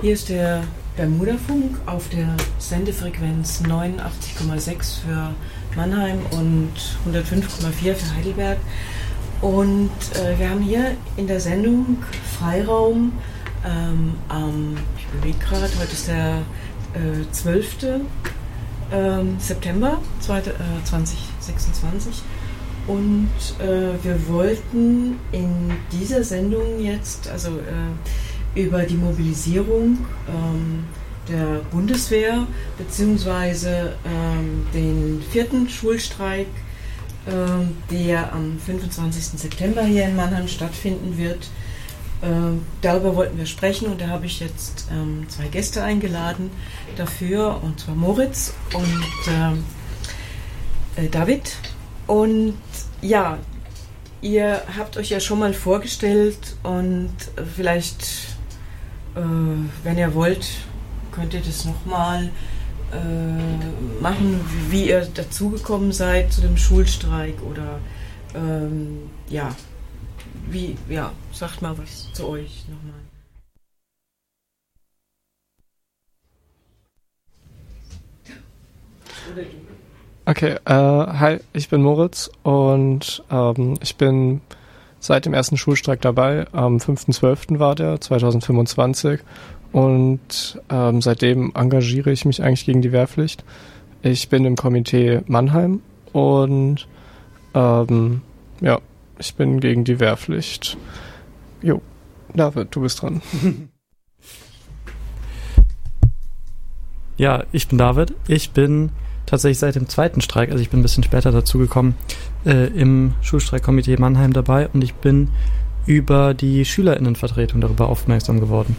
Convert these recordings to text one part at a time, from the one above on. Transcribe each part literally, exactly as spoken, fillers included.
Hier ist der Bermudafunk auf der Sendefrequenz neunundachtzig Komma sechs für Mannheim und hundertfünf Komma vier für Heidelberg. Und äh, wir haben hier in der Sendung Freiraum ähm, am, ich bewege gerade, heute ist der äh, zwölfte Ähm, September zwanzig sechsundzwanzig. Und äh, wir wollten in dieser Sendung jetzt also äh, über die Mobilisierung ähm, der Bundeswehr beziehungsweise ähm, den vierten Schulstreik, ähm, der am fünfundzwanzigsten September hier in Mannheim stattfinden wird. Äh, darüber wollten wir sprechen und da habe ich jetzt ähm, zwei Gäste eingeladen dafür, und zwar Moritz und äh, äh, David. Und ja, ihr habt euch ja schon mal vorgestellt und vielleicht, äh, wenn ihr wollt, könnt ihr das nochmal äh, machen, wie ihr dazugekommen seid zu dem Schulstreik oder ähm, ja, wie, ja, sagt mal was zu euch nochmal. Oder du. Okay, äh, hi, ich bin Moritz und ähm, ich bin seit dem ersten Schulstreik dabei. Am fünften zwölften war der, zweitausendfünfundzwanzig, und ähm, seitdem engagiere ich mich eigentlich gegen die Wehrpflicht. Ich bin im Komitee Mannheim und ähm, ja, ich bin gegen die Wehrpflicht. Jo, David, du bist dran. Ja, ich bin David. Ich bin tatsächlich seit dem zweiten Streik, also ich bin ein bisschen später dazugekommen, äh, im Schulstreikkomitee Mannheim dabei, und ich bin über die SchülerInnenvertretung darüber aufmerksam geworden.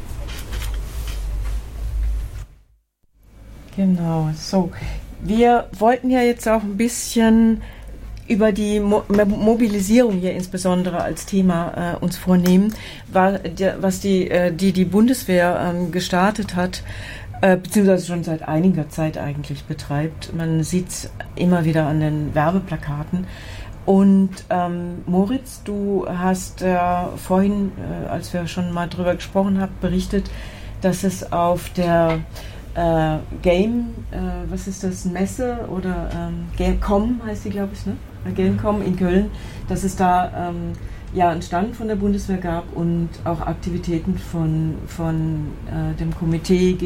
Genau, so. Wir wollten ja jetzt auch ein bisschen über die Mo- Mobilisierung hier insbesondere als Thema äh, uns vornehmen, war, der, was die, äh, die, die Bundeswehr ähm, gestartet hat, äh, beziehungsweise schon seit einiger Zeit eigentlich betreibt. Man sieht es immer wieder an den Werbeplakaten. Und ähm, Moritz, du hast äh, vorhin, äh, als wir schon mal drüber gesprochen haben, berichtet, dass es auf der äh, Game, äh, was ist das, Messe oder ähm, Gamecom heißt die, glaube ich, ne? Gamecom in Köln, dass es da ähm, ja einen Stand von der Bundeswehr gab und auch Aktivitäten von, von äh, dem Komitee,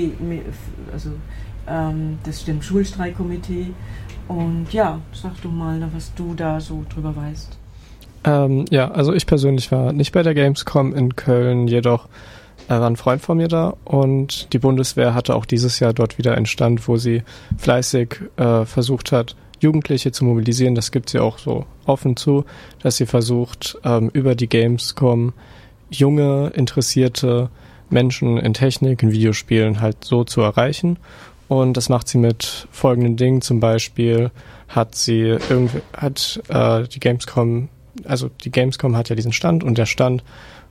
also ähm, das dem Schulstreikkomitee. Und ja, sag doch mal, was du da so drüber weißt. Ähm, ja, also ich persönlich war nicht bei der Gamescom in Köln, jedoch äh, war ein Freund von mir da, und die Bundeswehr hatte auch dieses Jahr dort wieder einen Stand, wo sie fleißig äh, versucht hat, Jugendliche zu mobilisieren. Das gibt sie auch so offen zu, dass sie versucht, ähm, über die Gamescom junge, interessierte Menschen in Technik, in Videospielen halt so zu erreichen. Und das macht sie mit folgenden Dingen. Zum Beispiel hat sie irgendwie, hat äh, die Gamescom, also die Gamescom hat ja diesen Stand, und der Stand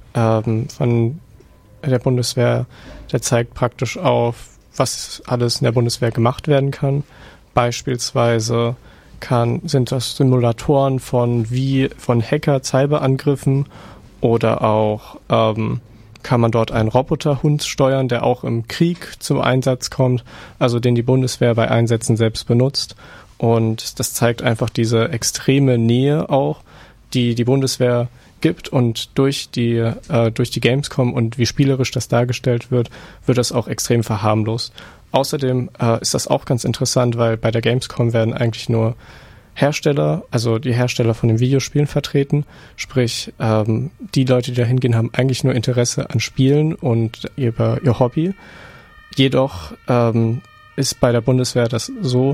ähm, von der Bundeswehr, der zeigt praktisch auf, was alles in der Bundeswehr gemacht werden kann. Beispielsweise kann, sind das Simulatoren von wie von Hacker-Cyberangriffen, oder auch ähm, kann man dort einen Roboterhund steuern, der auch im Krieg zum Einsatz kommt, also den die Bundeswehr bei Einsätzen selbst benutzt. Und das zeigt einfach diese extreme Nähe auch, die die Bundeswehr gibt, und durch die äh, durch die Gamescom und wie spielerisch das dargestellt wird, wird das auch extrem verharmlost. Außerdem äh, ist das auch ganz interessant, weil bei der Gamescom werden eigentlich nur Hersteller, also die Hersteller von den Videospielen vertreten, sprich ähm, die Leute, die da hingehen, haben eigentlich nur Interesse an Spielen und über ihr Hobby. Jedoch ähm, ist bei der Bundeswehr das so,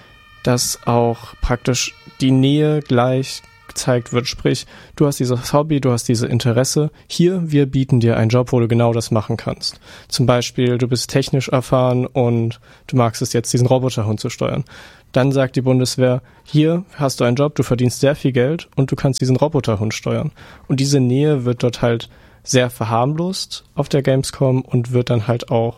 dass auch praktisch die Nähe gleich gezeigt wird, sprich, du hast dieses Hobby, du hast diese Interesse, hier, wir bieten dir einen Job, wo du genau das machen kannst. Zum Beispiel, du bist technisch erfahren und du magst es jetzt, diesen Roboterhund zu steuern. Dann sagt die Bundeswehr, hier hast du einen Job, du verdienst sehr viel Geld und du kannst diesen Roboterhund steuern. Und diese Nähe wird dort halt sehr verharmlost auf der Gamescom und wird dann halt auch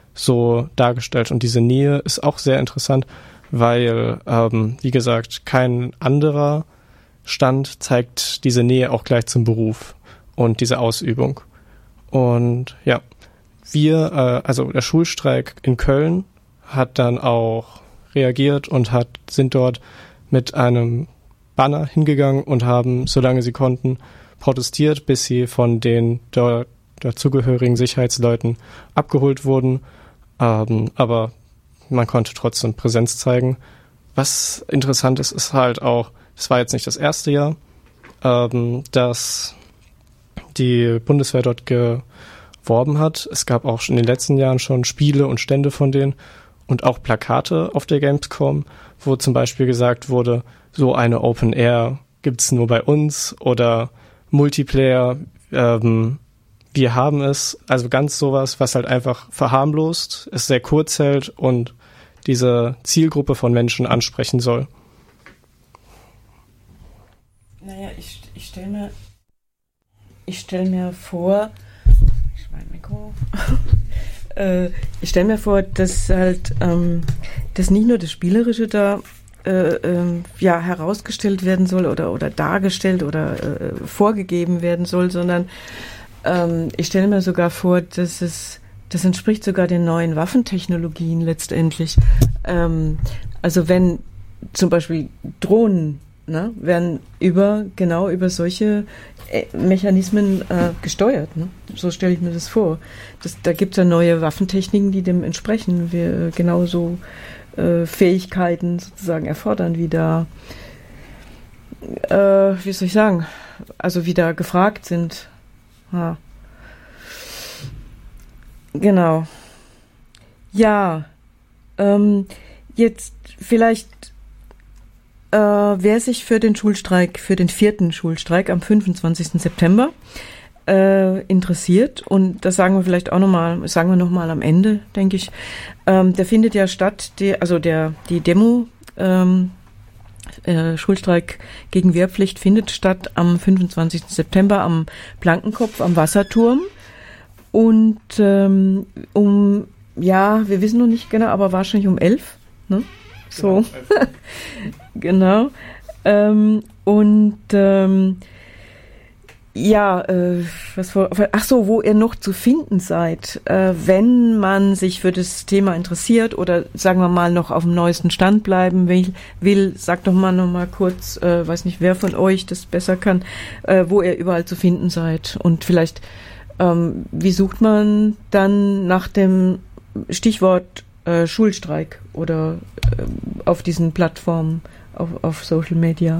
so dargestellt. Und diese Nähe ist auch sehr interessant, weil, ähm, wie gesagt, kein anderer Stand zeigt diese Nähe auch gleich zum Beruf und diese Ausübung. Und ja, wir, äh, also der Schulstreik in Köln hat dann auch reagiert und hat, sind dort mit einem Banner hingegangen und haben, solange sie konnten, protestiert, bis sie von den dort dazugehörigen Sicherheitsleuten abgeholt wurden. Ähm, aber man konnte trotzdem Präsenz zeigen. Was interessant ist, ist halt auch, es war jetzt nicht das erste Jahr, ähm, dass die Bundeswehr dort geworben hat. Es gab auch schon in den letzten Jahren schon Spiele und Stände von denen und auch Plakate auf der Gamescom, wo zum Beispiel gesagt wurde, so eine Open Air gibt's nur bei uns oder Multiplayer, ähm, wir haben es, also ganz sowas, was halt einfach verharmlost, es sehr kurz hält und diese Zielgruppe von Menschen ansprechen soll. Naja, ich, ich stelle mir, ich stell mir vor, ich mein Mikro, äh, ich stelle mir vor, dass halt, ähm, dass nicht nur das Spielerische da äh, äh, ja, herausgestellt werden soll oder, oder dargestellt oder äh, vorgegeben werden soll, sondern ähm, ich stelle mir sogar vor, dass es, das entspricht sogar den neuen Waffentechnologien letztendlich. Ähm, also wenn zum Beispiel Drohnen, ne, werden über, genau über solche äh, Mechanismen äh, gesteuert. Ne? So stelle ich mir das vor. Das, da gibt es ja neue Waffentechniken, die dem entsprechen. Wir genauso äh, Fähigkeiten sozusagen erfordern, wie da, äh, wie soll ich sagen, also wie da gefragt sind. Ja. Genau. Ja, ähm, jetzt vielleicht äh, wer sich für den Schulstreik, für den vierten Schulstreik am fünfundzwanzigsten September äh, interessiert, und das sagen wir vielleicht auch nochmal, sagen wir nochmal am Ende, denke ich, ähm, der findet ja statt, die, also der die Demo ähm, äh, Schulstreik gegen Wehrpflicht findet statt am fünfundzwanzigsten September am Plankenkopf am Wasserturm. Und ähm, um, ja, wir wissen noch nicht genau, aber wahrscheinlich um elf, ne? So, genau. Ähm, und ähm, ja, äh, was vor, ach so, wo ihr noch zu finden seid, äh, wenn man sich für das Thema interessiert oder sagen wir mal noch auf dem neuesten Stand bleiben will, will sagt doch mal noch mal kurz, äh, weiß nicht, wer von euch das besser kann, äh, wo ihr überall zu finden seid und vielleicht Ähm, wie sucht man dann nach dem Stichwort äh, Schulstreik oder äh, auf diesen Plattformen, auf, auf Social Media?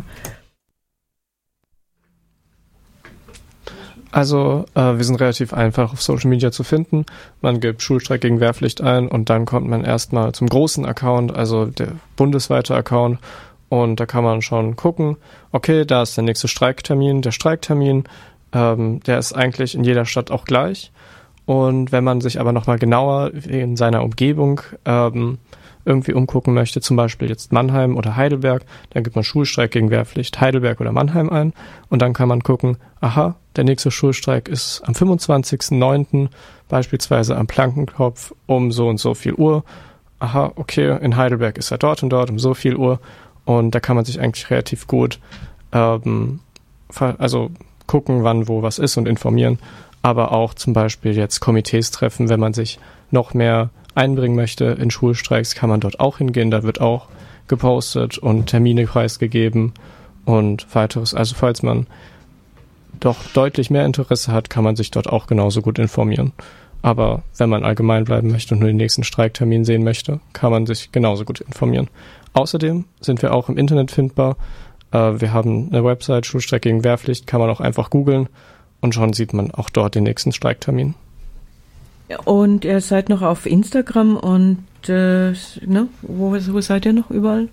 Also äh, wir sind relativ einfach auf Social Media zu finden. Man gibt Schulstreik gegen Wehrpflicht ein und dann kommt man erstmal zum großen Account, also der bundesweite Account, und da kann man schon gucken, okay, da ist der nächste Streiktermin, der Streiktermin, Ähm, der ist eigentlich in jeder Stadt auch gleich. Und wenn man sich aber nochmal genauer in seiner Umgebung ähm, irgendwie umgucken möchte, zum Beispiel jetzt Mannheim oder Heidelberg, dann gibt man Schulstreik gegen Wehrpflicht Heidelberg oder Mannheim ein. Und dann kann man gucken, aha, der nächste Schulstreik ist am fünfundzwanzigsten neunten beispielsweise am Plankenkopf um so und so viel Uhr. Aha, okay, in Heidelberg ist er dort und dort um so viel Uhr. Und da kann man sich eigentlich relativ gut ähm, ver- also gucken, wann wo was ist und informieren, aber auch zum Beispiel jetzt Komitees treffen, wenn man sich noch mehr einbringen möchte in Schulstreiks, kann man dort auch hingehen, da wird auch gepostet und Termine preisgegeben und weiteres. Also falls man doch deutlich mehr Interesse hat, kann man sich dort auch genauso gut informieren. Aber wenn man allgemein bleiben möchte und nur den nächsten Streiktermin sehen möchte, kann man sich genauso gut informieren. Außerdem sind wir auch im Internet findbar. Wir haben eine Website, Schulstreik gegen Wehrpflicht, kann man auch einfach googeln und schon sieht man auch dort den nächsten Streiktermin. Und ihr seid noch auf Instagram und äh, ne? wo, wo seid ihr noch überall?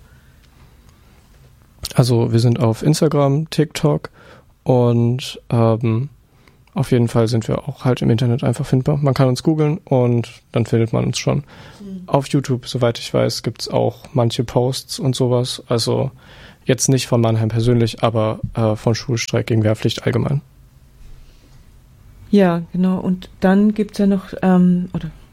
Also wir sind auf Instagram, TikTok und ähm, auf jeden Fall sind wir auch halt im Internet einfach findbar. Man kann uns googeln und dann findet man uns schon. Mhm. Auf YouTube, soweit ich weiß, gibt es auch manche Posts und sowas. Also jetzt nicht von Mannheim persönlich, aber äh, von Schulstreik gegen Wehrpflicht allgemein. Ja, genau. Und dann gibt es ja noch, ähm, oder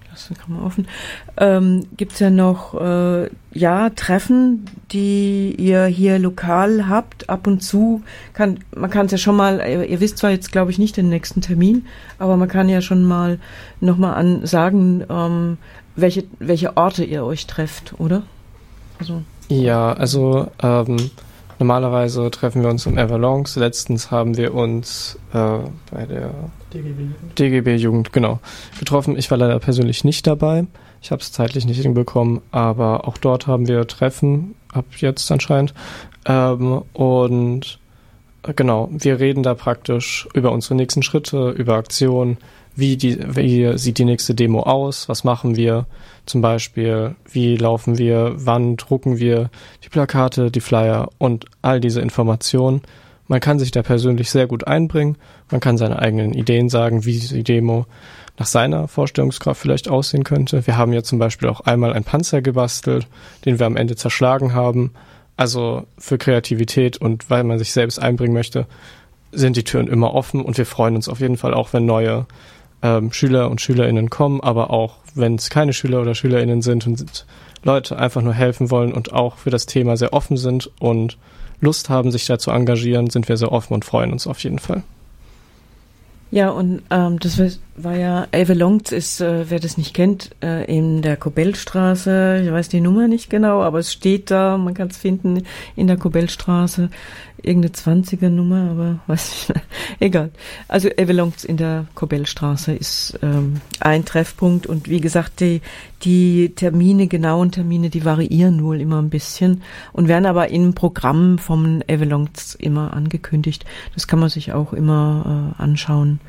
das kann man offen. Ähm, gibt es ja noch äh, ja, Treffen, die ihr hier lokal habt, ab und zu. Kann, man kann es ja schon mal, ihr, ihr wisst zwar jetzt, glaube ich, nicht den nächsten Termin, aber man kann ja schon mal nochmal an sagen, ähm, welche, welche Orte ihr euch trefft, oder? Also. Ja, also ähm, normalerweise treffen wir uns im Everlongs. Letztens haben wir uns äh, bei der D G B-Jugend, genau, getroffen. Ich war leider persönlich nicht dabei. Ich habe es zeitlich nicht hinbekommen, aber auch dort haben wir Treffen, ab jetzt anscheinend. Ähm, und äh, genau, wir reden da praktisch über unsere nächsten Schritte, über Aktionen, wie, die, wie sieht die nächste Demo aus, was machen wir zum Beispiel, wie laufen wir, wann drucken wir die Plakate, die Flyer und all diese Informationen. Man kann sich da persönlich sehr gut einbringen, man kann seine eigenen Ideen sagen, wie die Demo nach seiner Vorstellungskraft vielleicht aussehen könnte. Wir haben ja zum Beispiel auch einmal einen Panzer gebastelt, den wir am Ende zerschlagen haben. Also für Kreativität und weil man sich selbst einbringen möchte, sind die Türen immer offen und wir freuen uns auf jeden Fall auch, wenn neue ähm, Schüler und SchülerInnen kommen, aber auch wenn es keine Schüler oder SchülerInnen sind und Leute einfach nur helfen wollen und auch für das Thema sehr offen sind und Lust haben, sich da zu engagieren, sind wir sehr offen und freuen uns auf jeden Fall. Ja, und ähm, das war ja, Everlongs ist, äh, wer das nicht kennt, äh, in der Kobelstraße, ich weiß die Nummer nicht genau, aber es steht da, man kann es finden in der Kobelstraße, irgendeine zwanziger Nummer, aber weiß ich nicht, egal. Also Everlongs in der Kobelstraße ist ähm, ein Treffpunkt und wie gesagt, die, die Termine, genauen Termine, die variieren wohl immer ein bisschen und werden aber im Programm vom Everlongs immer angekündigt. Das kann man sich auch immer äh, anschauen.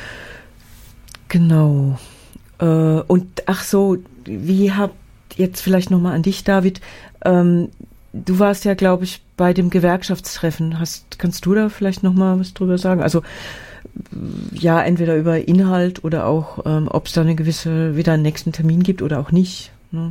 Genau. Äh, und ach so, wie habt jetzt vielleicht nochmal an dich, David, ähm, du warst ja, glaube ich, bei dem Gewerkschaftstreffen. Hast, kannst du da vielleicht nochmal was drüber sagen? Also ja, entweder über Inhalt oder auch, ähm, ob es da eine gewisse, wieder einen nächsten Termin gibt oder auch nicht. Ne?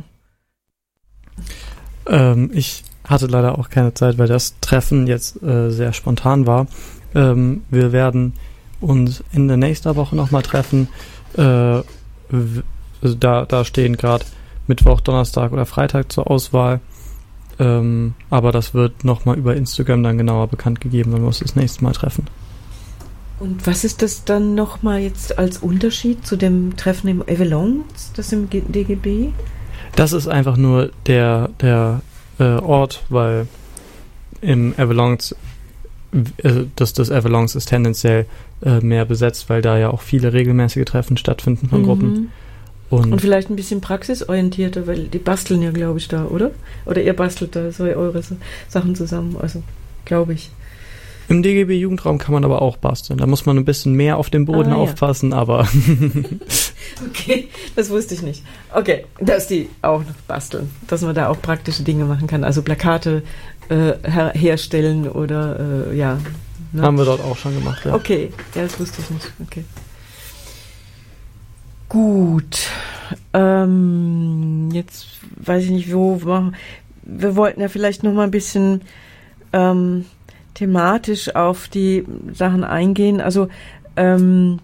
Ähm, ich hatte leider auch keine Zeit, weil das Treffen jetzt äh, sehr spontan war. Ähm, wir werden uns Ende nächster Woche nochmal treffen. Äh, w- also da, da stehen gerade Mittwoch, Donnerstag oder Freitag zur Auswahl. Ähm, aber das wird nochmal über Instagram dann genauer bekannt gegeben, wenn wir uns das nächste Mal treffen. Und was ist das dann nochmal jetzt als Unterschied zu dem Treffen im Everlongs, das im D G B? Das ist einfach nur der, der äh, Ort, weil im Everlongs, äh, das, das Everlongs ist tendenziell äh, mehr besetzt, weil da ja auch viele regelmäßige Treffen stattfinden von mhm. Gruppen. Und, und vielleicht ein bisschen praxisorientierter, weil die basteln ja, glaube ich, da, oder? Oder ihr bastelt da so eure Sachen zusammen, also glaube ich. Im D G B-Jugendraum kann man aber auch basteln. Da muss man ein bisschen mehr auf den Boden ah, aufpassen, ja. aber... Okay, das wusste ich nicht. Okay, dass die auch noch basteln, dass man da auch praktische Dinge machen kann, also Plakate äh, her- herstellen oder, äh, ja. Ne? Haben wir dort auch schon gemacht, ja. Okay, ja, das wusste ich nicht, okay. Gut, ähm, jetzt weiß ich nicht, wo wir, wir wollten ja vielleicht noch mal ein bisschen ähm, thematisch auf die Sachen eingehen. Also ähm,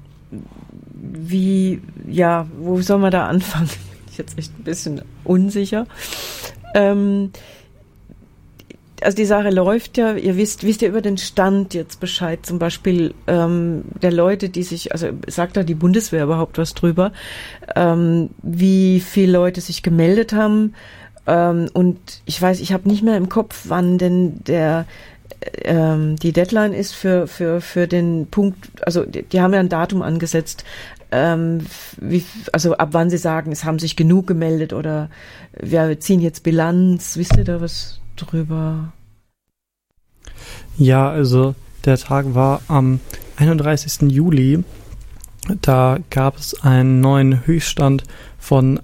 wie, ja, wo soll man da anfangen? Ich bin jetzt echt ein bisschen unsicher. Ähm, Also die Sache läuft ja, ihr wisst, wisst ihr über den Stand jetzt Bescheid, zum Beispiel ähm, der Leute, die sich, also sagt da die Bundeswehr überhaupt was drüber, ähm, wie viele Leute sich gemeldet haben ähm, und ich weiß, ich habe nicht mehr im Kopf, wann denn der ähm, die Deadline ist für für für den Punkt, also die, die haben ja ein Datum angesetzt, ähm, wie, also ab wann sie sagen, es haben sich genug gemeldet oder wir ziehen jetzt Bilanz, wisst ihr da was drüber? Ja, also der Tag war am einunddreißigsten Juli. Da gab es einen neuen Höchststand von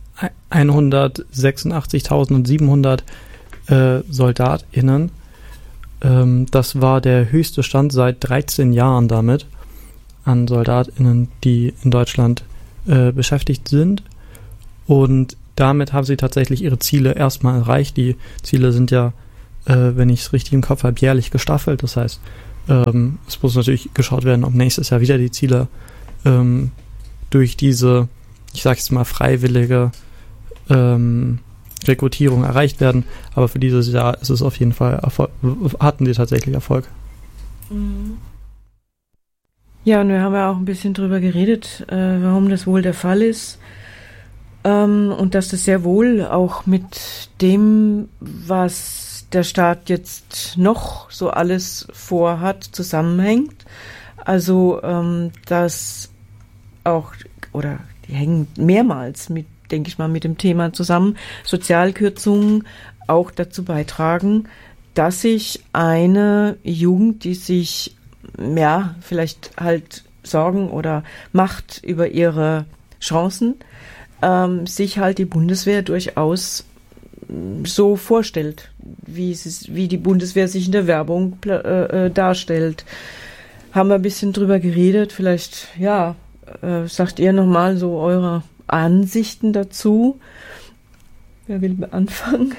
hundertsechsundachtzigtausendsiebenhundert äh, SoldatInnen. Ähm, das war der höchste Stand seit dreizehn Jahren damit an SoldatInnen, die in Deutschland äh, beschäftigt sind. Und damit haben sie tatsächlich ihre Ziele erstmal erreicht. Die Ziele sind ja, äh, wenn ich es richtig im Kopf habe, jährlich gestaffelt. Das heißt, ähm, es muss natürlich geschaut werden, ob nächstes Jahr wieder die Ziele ähm, durch diese ich sage jetzt mal, freiwillige ähm, Rekrutierung erreicht werden. Aber für dieses Jahr ist es auf jeden Fall Erfolg, hatten sie tatsächlich Erfolg. Mhm. Ja, und wir haben ja auch ein bisschen drüber geredet, äh, warum das wohl der Fall ist. Ähm, und dass das sehr wohl auch mit dem, was der Staat jetzt noch so alles vorhat, zusammenhängt. Also, ähm, dass auch, oder die hängen mehrmals mit, denke ich mal, mit dem Thema zusammen, Sozialkürzungen auch dazu beitragen, dass sich eine Jugend, die sich, ja, vielleicht halt Sorgen oder macht über ihre Chancen, ähm, sich halt die Bundeswehr durchaus so vorstellt, wie es, wie die Bundeswehr sich in der Werbung äh, darstellt. Haben wir ein bisschen drüber geredet, vielleicht, ja, äh, sagt ihr nochmal so eure Ansichten dazu. Wer will anfangen?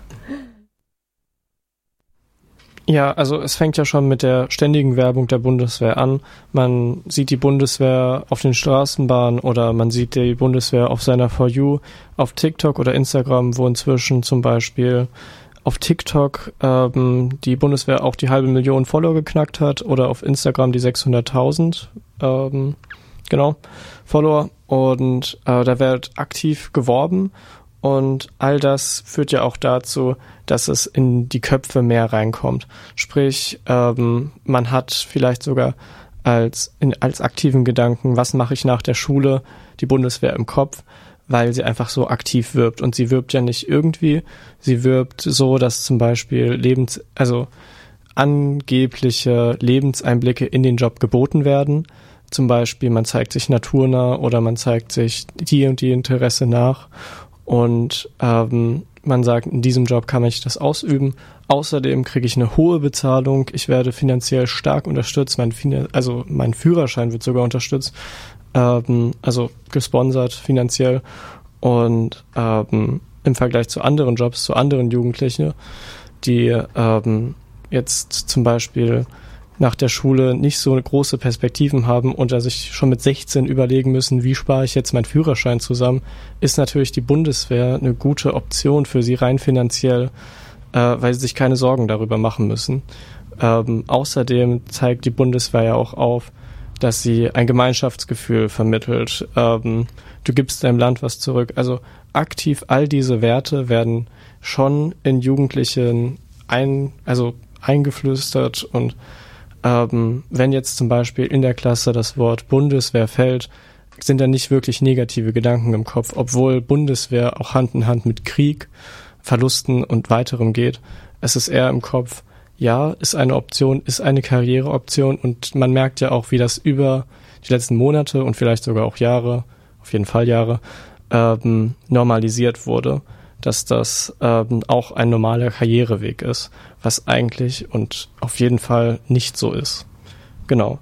Ja, also es fängt ja schon mit der ständigen Werbung der Bundeswehr an. Man sieht die Bundeswehr auf den Straßenbahnen oder man sieht die Bundeswehr auf seiner For You, auf TikTok oder Instagram, wo inzwischen zum Beispiel auf TikTok ähm, die Bundeswehr auch die halbe Million Follower geknackt hat oder auf Instagram die sechshunderttausend ähm, genau, Follower und äh, da wird aktiv geworben. Und all das führt ja auch dazu, dass es in die Köpfe mehr reinkommt. Sprich, ähm, man hat vielleicht sogar als, in, als aktiven Gedanken, was mache ich nach der Schule, die Bundeswehr im Kopf, weil sie einfach so aktiv wirbt. Und sie wirbt ja nicht irgendwie, sie wirbt so, dass zum Beispiel Lebens, also angebliche Lebenseinblicke in den Job geboten werden. Zum Beispiel, man zeigt sich naturnah oder man zeigt sich die und die Interesse nach. Und ähm, man sagt, in diesem Job kann ich das ausüben. Außerdem kriege ich eine hohe Bezahlung. Ich werde finanziell stark unterstützt. Mein fin- also mein Führerschein wird sogar unterstützt. Ähm, also gesponsert finanziell. Und ähm, im Vergleich zu anderen Jobs, zu anderen Jugendlichen, die ähm, jetzt zum Beispiel nach der Schule nicht so große Perspektiven haben und da sich schon mit sechzehn überlegen müssen, wie spare ich jetzt meinen Führerschein zusammen, ist natürlich die Bundeswehr eine gute Option für sie rein finanziell, äh, weil sie sich keine Sorgen darüber machen müssen. Ähm, außerdem zeigt die Bundeswehr ja auch auf, dass sie ein Gemeinschaftsgefühl vermittelt. Ähm, du gibst deinem Land was zurück. Also aktiv all diese Werte werden schon in Jugendlichen ein, also eingeflüstert und Ähm, wenn jetzt zum Beispiel in der Klasse das Wort Bundeswehr fällt, sind da nicht wirklich negative Gedanken im Kopf, obwohl Bundeswehr auch Hand in Hand mit Krieg, Verlusten und weiterem geht. Es ist eher im Kopf, ja, ist eine Option, ist eine Karriereoption und man merkt ja auch, wie das über die letzten Monate und vielleicht sogar auch Jahre, auf jeden Fall Jahre, ähm, normalisiert wurde, dass das ähm, auch ein normaler Karriereweg ist, was eigentlich und auf jeden Fall nicht so ist. Genau.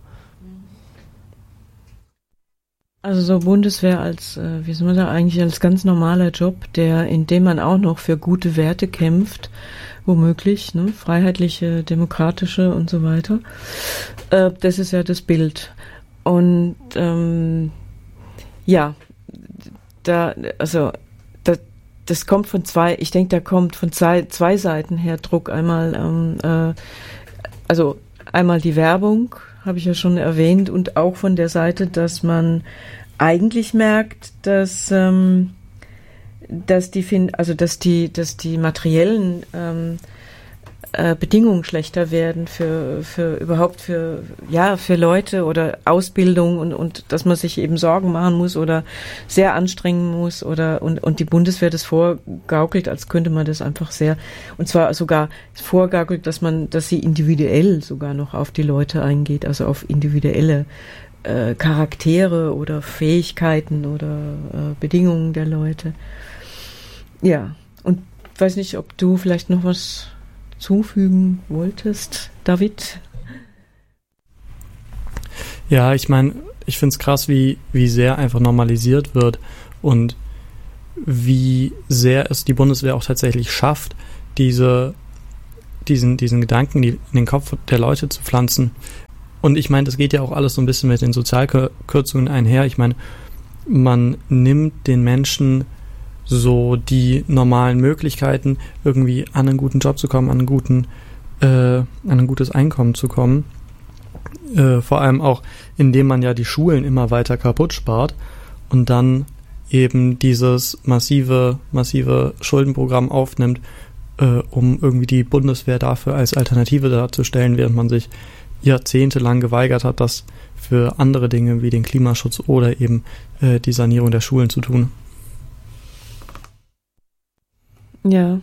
Also so Bundeswehr als, äh, wie soll man sagen, eigentlich als ganz normaler Job, der, in dem man auch noch für gute Werte kämpft, womöglich, ne, freiheitliche, demokratische und so weiter. Äh, das ist ja das Bild. Und ähm, ja, da, also da, das kommt von zwei, ich denke, da kommt von zwei, zwei Seiten her Druck. Einmal, ähm, äh, also einmal die Werbung, habe ich ja schon erwähnt, und auch von der Seite, dass man eigentlich merkt, dass ähm, dass die fin- also dass die dass die materiellen ähm, äh, Bedingungen schlechter werden für für überhaupt für ja für Leute oder Ausbildung und und dass man sich eben Sorgen machen muss oder sehr anstrengen muss oder und und die Bundeswehr das vorgaukelt, als könnte man das einfach sehr, und zwar sogar vorgaukelt, dass man dass sie individuell sogar noch auf die Leute eingeht, also auf individuelle äh, Charaktere oder Fähigkeiten oder äh, Bedingungen der Leute. Ja, und weiß nicht, ob du vielleicht noch was zufügen wolltest, David? Ja, ich meine, ich finde es krass, wie, wie sehr einfach normalisiert wird und wie sehr es die Bundeswehr auch tatsächlich schafft, diese, diesen, diesen Gedanken in den Kopf der Leute zu pflanzen. Und ich meine, das geht ja auch alles so ein bisschen mit den Sozialkürzungen einher. Ich meine, man nimmt den Menschen so die normalen Möglichkeiten, irgendwie an einen guten Job zu kommen, an einen guten, äh, an ein gutes Einkommen zu kommen. Äh, vor allem auch, indem man ja die Schulen immer weiter kaputt spart und dann eben dieses massive, massive Schuldenprogramm aufnimmt, äh, um irgendwie die Bundeswehr dafür als Alternative darzustellen, während man sich jahrzehntelang geweigert hat, das für andere Dinge wie den Klimaschutz oder eben äh, die Sanierung der Schulen zu tun. Ja.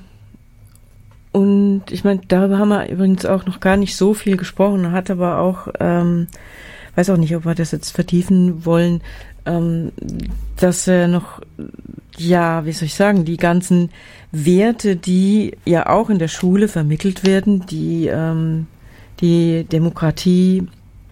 Und ich meine, darüber haben wir übrigens auch noch gar nicht so viel gesprochen, hat aber auch, ähm, weiß auch nicht, ob wir das jetzt vertiefen wollen, ähm, dass äh, noch, ja, wie soll ich sagen, die ganzen Werte, die ja auch in der Schule vermittelt werden, die ähm, die Demokratie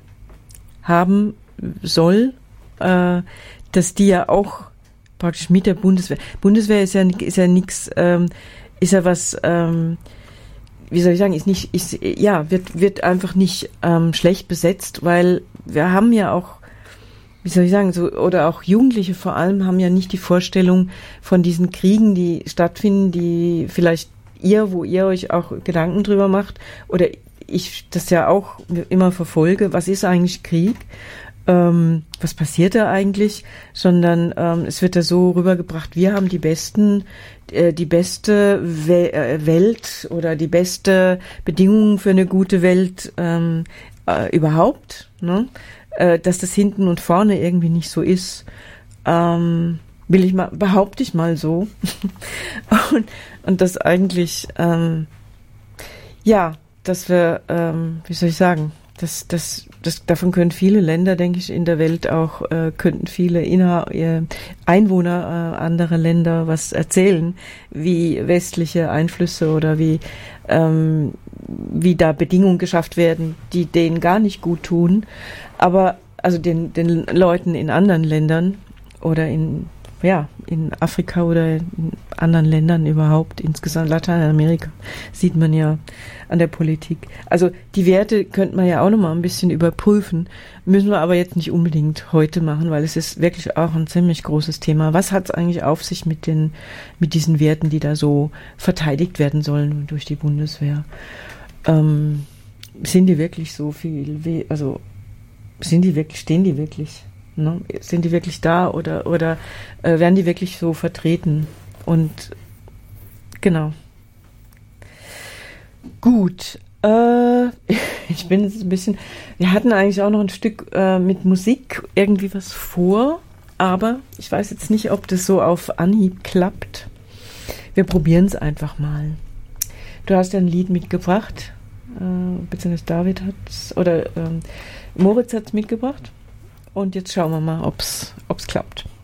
haben soll, äh, dass die ja auch praktisch mit der Bundeswehr, Bundeswehr ist ja, ist ja nichts, ähm, ist ja was, ähm, wie soll ich sagen, ist nicht, ist, ja, wird, wird einfach nicht ähm, schlecht besetzt, weil wir haben ja auch, wie soll ich sagen, so, oder auch Jugendliche vor allem haben ja nicht die Vorstellung von diesen Kriegen, die stattfinden, die vielleicht ihr, wo ihr euch auch Gedanken drüber macht, oder ich das ja auch immer verfolge, was ist eigentlich Krieg? Ähm, was passiert da eigentlich? Sondern ähm, es wird da so rübergebracht, wir haben die besten, äh, die beste We- äh, Welt oder die beste Bedingungen für eine gute Welt ähm, äh, überhaupt, ne? Äh, dass das hinten und vorne irgendwie nicht so ist, ähm, will ich mal, behaupte ich mal so. und, und das eigentlich, ähm, ja, dass wir, ähm, wie soll ich sagen, das, das, das, davon können viele Länder, denke ich, in der Welt auch, äh, könnten viele Inner, äh, Einwohner äh, anderer Länder was erzählen, wie westliche Einflüsse oder wie, ähm, wie da Bedingungen geschafft werden, die denen gar nicht gut tun, aber, also den, den Leuten in anderen Ländern oder in, ja, in Afrika oder in anderen Ländern überhaupt, insgesamt Lateinamerika, sieht man ja an der Politik. Also die Werte könnte man ja auch nochmal ein bisschen überprüfen, müssen wir aber jetzt nicht unbedingt heute machen, weil es ist wirklich auch ein ziemlich großes Thema. Was hat es eigentlich auf sich mit den, mit diesen Werten, die da so verteidigt werden sollen durch die Bundeswehr? Ähm, sind die wirklich so viel, we- also sind die wirklich, stehen die wirklich? Ne? Sind die wirklich da oder, oder äh, werden die wirklich so vertreten? Und genau. Gut. Äh, ich bin jetzt ein bisschen. Wir hatten eigentlich auch noch ein Stück äh, mit Musik irgendwie was vor, aber ich weiß jetzt nicht, ob das so auf Anhieb klappt. Wir probieren es einfach mal. Du hast ja ein Lied mitgebracht, äh, beziehungsweise David hat's oder ähm, Moritz hat es mitgebracht. Und jetzt schauen wir mal, ob es klappt.